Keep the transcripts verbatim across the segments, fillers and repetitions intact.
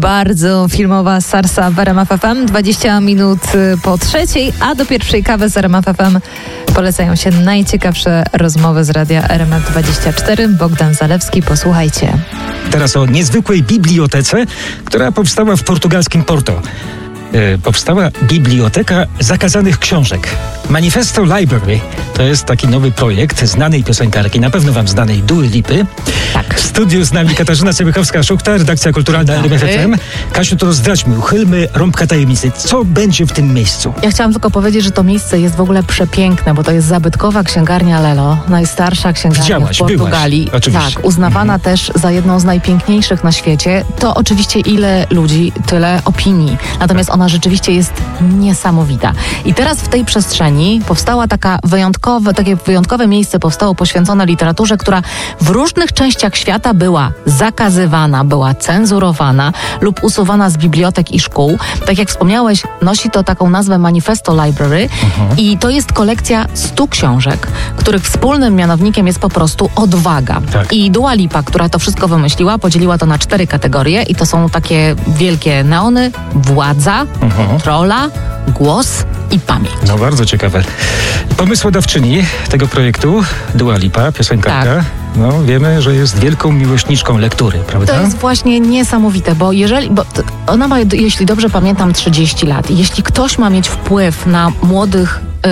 bardzo filmowa Sarsa w R M F F M. dwadzieścia minut po trzeciej, a do pierwszej kawy z R M F F M polecają się najciekawsze rozmowy z radia R M F dwadzieścia cztery. Bogdan Zalewski, posłuchajcie. Teraz o niezwykłej bibliotece, która powstała w portugalskim Porto. Yy, powstała Biblioteka Zakazanych Książek. Manifesto Library to jest taki nowy projekt znanej piosenkarki, na pewno wam znanej, Duy Lipy. Tak. W studiu z nami Katarzyna Cebykowska-Szuchta, redakcja kulturalna R M F F M. Kasiu, to zdradźmy, uchylmy rąbka tajemnicy. Co będzie w tym miejscu? Ja chciałam tylko powiedzieć, że to miejsce jest w ogóle przepiękne, bo to jest zabytkowa księgarnia Lelo, najstarsza księgarnia Widziałaś, w Portugalii. byłaś, oczywiście. Tak, uznawana mhm. też za jedną z najpiękniejszych na świecie. To oczywiście ile ludzi, tyle opinii. Natomiast ona rzeczywiście jest niesamowita. I teraz w tej przestrzeni powstała taka wyjątkowe, takie wyjątkowe miejsce powstało poświęcone literaturze, która w różnych częściach świata była zakazywana, była cenzurowana lub usuwana z bibliotek i szkół. Tak jak wspomniałeś, nosi to taką nazwę Manifesto Library mhm. i to jest kolekcja stu książek, których wspólnym mianownikiem jest po prostu odwaga. Tak. I Dua Lipa, która to wszystko wymyśliła, podzieliła to na cztery kategorie i to są takie wielkie neony: władza, mhm. kontrola, głos i pamięć. No bardzo ciekawe. Pomysłodawczyni tego projektu, Dua Lipa, piosenkarka, tak. no wiemy, że jest wielką miłośniczką lektury, prawda? To jest właśnie niesamowite, bo jeżeli, bo ona ma, jeśli dobrze pamiętam, trzydzieści lat. Jeśli ktoś ma mieć wpływ na młodych yy,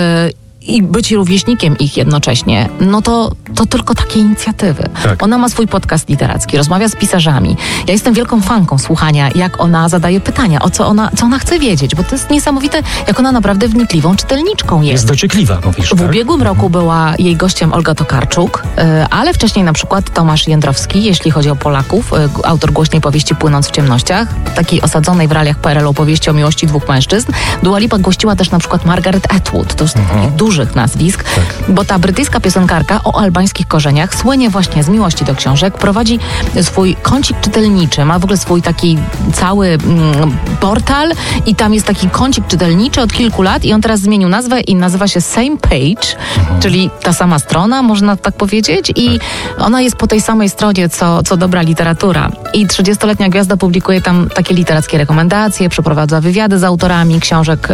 i być rówieśnikiem ich jednocześnie, no to, to tylko takie inicjatywy. Tak. Ona ma swój podcast literacki, rozmawia z pisarzami. Ja jestem wielką fanką słuchania, jak ona zadaje pytania, o co ona, co ona chce wiedzieć, bo to jest niesamowite, jak ona naprawdę wnikliwą czytelniczką jest. Jest dociekliwa, mówisz, W tak? ubiegłym roku była jej gościem Olga Tokarczuk, yy, ale wcześniej na przykład Tomasz Jędrowski, jeśli chodzi o Polaków, yy, autor głośnej powieści Płynąc w ciemnościach, takiej osadzonej w realiach P R L u opowieści o miłości dwóch mężczyzn. Dua Lipa gościła też na przykład Margaret Atwood, to jest mhm. takich dużych nazwisk, tak. bo ta brytyjska piosenkarka o albańskich korzeniach słynie właśnie z miłości do książek, prowadzi swój kącik czytelniczy, ma w ogóle swój taki cały mm, portal i tam jest taki kącik czytelniczy od kilku lat i on teraz zmienił nazwę i nazywa się Same Page, mhm. czyli ta sama strona, można tak powiedzieć, i tak. ona jest po tej samej stronie, co, co dobra literatura. I trzydziestoletnia gwiazda publikuje tam takie literackie rekomendacje, przeprowadza wywiady z autorami książek,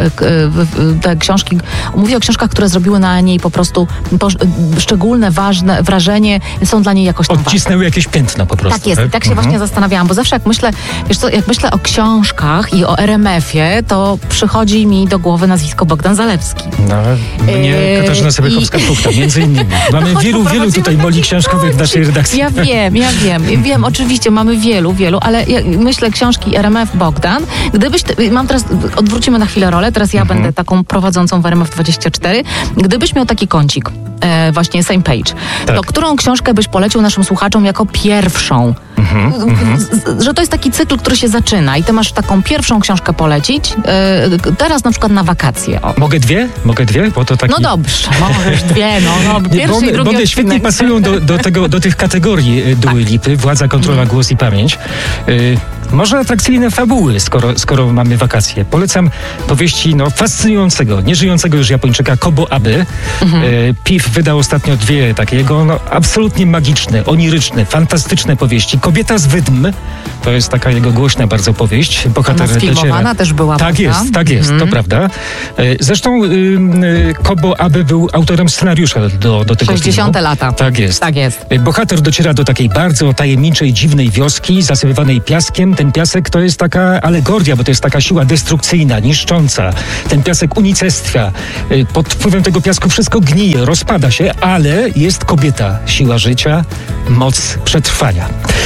te książki, mówi o książkach, które zrobiły na niej po prostu po, szczególne, ważne wrażenie, są dla niej jakoś tam odcisnęły ważne. jakieś piętno po prostu. Tak jest, tak? i tak się mhm. właśnie zastanawiałam, bo zawsze jak myślę, wiesz co, jak myślę o książkach i o R M F-ie, to przychodzi mi do głowy nazwisko Bogdan Zalewski. No, mnie eee, Katarzyna Cebykowska-Szuchta, i... między innymi. Mamy no, wielu, wielu tutaj moli książkowych w naszej redakcji. Ja wiem, ja wiem, wiem, oczywiście mamy wielu, wielu, ale ja myślę książki R M F Bogdan. Gdybyś, mam teraz, odwrócimy na chwilę rolę, teraz ja mhm. będę taką prowadzącą w R M F dwadzieścia cztery. Gdybyś miał taki kącik, e, właśnie Same Page, tak. to którą książkę byś polecił naszym słuchaczom jako pierwszą? Mhm, z, że to jest taki cykl, który się zaczyna i ty masz taką pierwszą książkę polecić, e, teraz na przykład na wakacje. O. Mogę dwie? Mogę dwie? Bo to taki... No dobrze, możesz dwie, no, no pierwszy i drugi. One świetnie pasują do, do, tego, do tych kategorii Duy tak. Lipy, władza, kontrola, mhm. głos i pamięć. Y Może atrakcyjne fabuły, skoro, skoro mamy wakacje. Polecam powieści no, fascynującego, nieżyjącego już Japończyka Kobo Abe. Mhm. E, P I F wydał ostatnio dwie takie jego no, absolutnie magiczne, oniryczne, fantastyczne powieści. Kobieta z Wydm, to jest taka jego głośna bardzo powieść. Bohater sfilmowana też była. Tak prawda? jest, tak jest, mhm. to prawda. E, zresztą y, y, Kobo Abe był autorem scenariusza do, do tego sześćdziesiąte filmu. lata. Tak jest. Tak jest. Bohater dociera do takiej bardzo tajemniczej, dziwnej wioski, zasypywanej piaskiem. Ten piasek to jest taka alegoria, bo to jest taka siła destrukcyjna, niszcząca. Ten piasek unicestwia. Pod wpływem tego piasku wszystko gnije, rozpada się, ale jest kobieta, siła życia, moc przetrwania.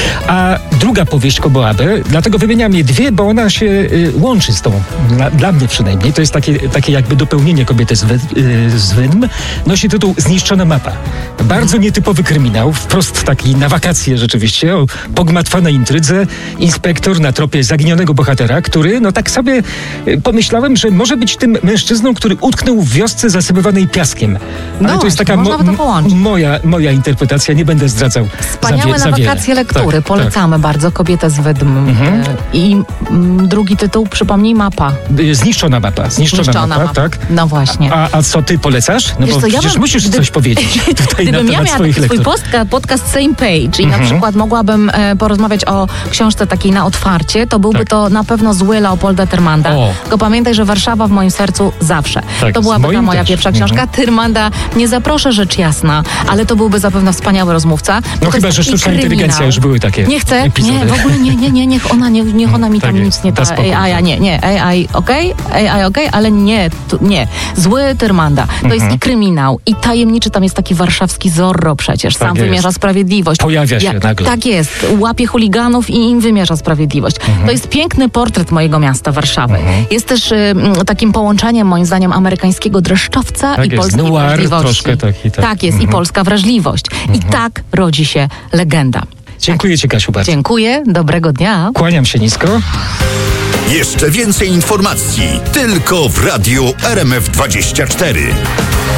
A druga powieść Kobo Abe, dlatego wymieniam je dwie, bo ona się y, łączy z tą, dla, dla mnie przynajmniej, to jest takie, takie jakby dopełnienie Kobiety z, wy, y, z Wydm. Nosi tytuł Zniszczona mapa. Bardzo nietypowy kryminał, wprost taki na wakacje rzeczywiście, o pogmatwanej intrydze. Inspektor na tropie zaginionego bohatera, który, no tak sobie y, pomyślałem, że może być tym mężczyzną, który utknął w wiosce zasypywanej piaskiem. Ale no, to jest taka mo- to moja, moja interpretacja, nie będę zdradzał. Wspaniałe za, na za wakacje lektury, tak, polecamy tak. bardzo. Kobietę z Wydm. Mhm. I m, drugi tytuł, przypomnij, mapa. Zniszczona mapa. Zniszczona, Zniszczona mapa, mapa, tak? No właśnie. A, a co ty polecasz? No Wiesz bo co, przecież ja bym, musisz gdy, coś powiedzieć tutaj na temat ja swoich lektur. Gdybym miała swój podcast, podcast Same Page i mhm. na przykład mogłabym e, porozmawiać o książce takiej na otwarcie, to byłby Tak. to na pewno zły Leopolda Tyrmanda. O. Tylko pamiętaj, że Warszawa w moim sercu zawsze. Tak, to z byłaby ta moim moja też. pierwsza książka. Mhm. Tyrmanda nie zaproszę, rzecz jasna, ale to byłby zapewne wspaniały rozmówca. No To chyba, jest że taki sztuczna kryminał. inteligencja już były takie Nie chcę, epizody. nie, w ogóle nie, nie, nie, niech ona, nie, niech ona mi Tak tam jest, nic nie da da. spokój, A ja tak. nie, nie, A I okej, A I okej, ale nie, tu, nie. Zły Tyrmanda. To Mhm. jest i kryminał, i tajemniczy, tam jest taki warszawski Zorro przecież, sam Tak jest. wymierza sprawiedliwość. Pojawia się nagle. Tak jest, łapie chuliganów i im wymierza sprawiedliwość. Mhm. To jest piękny portret mojego miasta, Warszawy. Jest też y, m, takim połączeniem, moim zdaniem, amerykańskiego dreszczowca Tak i jest, polskiej noir wrażliwości. troszkę taki, tak. tak jest, i polska wrażliwość. I tak rodzi się legenda. Dziękuję ci, Kasiu, bardzo. Dziękuję, dobrego dnia. Kłaniam się nisko. Jeszcze więcej informacji tylko w Radiu R M F dwadzieścia cztery.